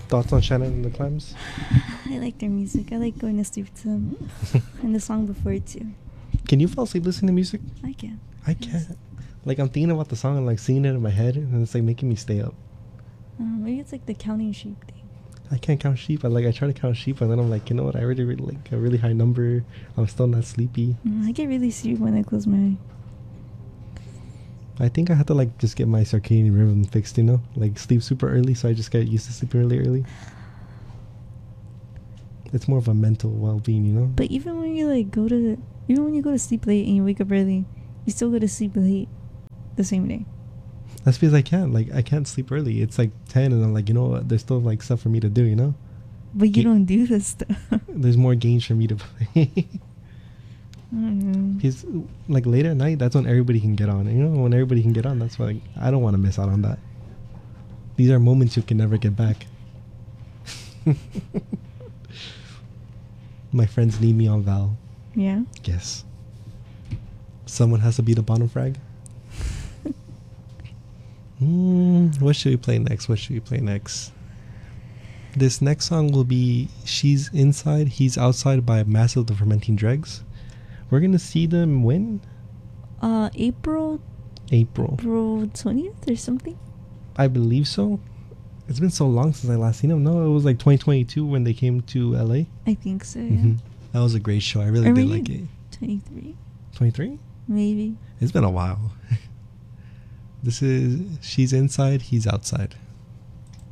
Thoughts on Shannon and the Clams? I like their music. I like going to sleep to them. And the song before it too. Can you fall asleep listening to music? I can. I can't. Like, I'm thinking about the song and like singing it in my head, and it's like making me stay up. Maybe it's like the counting sheep thing. I can't count sheep. I try to count sheep, and then I'm like, you know what? I really like a really high number. I'm still not sleepy. I get really sleepy when I close my eye. I think I have to like just get my circadian rhythm fixed, you know, like sleep super early, so I just get used to sleeping really early. It's more of a mental well-being, you know. But even when you go to sleep late and you wake up early, you still go to sleep late the same day. That's because I can't sleep early. It's like 10 and I'm like, you know what, there's still like stuff for me to do, you know. But you don't do this stuff. There's more games for me to play. I don't know. Because like late at night, that's when everybody can get on. And, you know, when everybody can get on, that's why like, I don't want to miss out on that. These are moments you can never get back. My friends need me on Val. Yeah. Yes. Someone has to be the bottom frag. What should we play next? This next song will be She's Inside, He's Outside by Massive the Fermenting Dregs. We're going to see them when? April 20th or something? I believe so. It's been so long since I last seen them. No, it was like 2022 when they came to LA. I think so, yeah. That was a great show. I really did like it. 23? 23? Maybe. It's been a while. This is She's Inside, He's Outside.